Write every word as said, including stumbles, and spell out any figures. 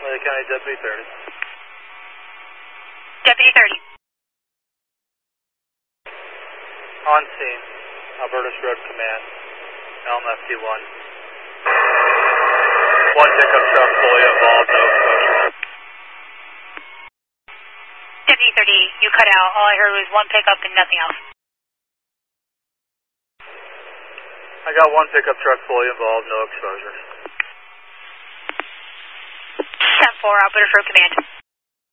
Lake County Deputy thirty. Deputy thirty. On scene, Albertus Road Command, L M F T one. One pickup truck fully involved, no exposure. Deputy thirty, you cut out. All I heard was one pickup and nothing else. I got one pickup truck fully involved, no exposure. ten four, Albertus Road Command.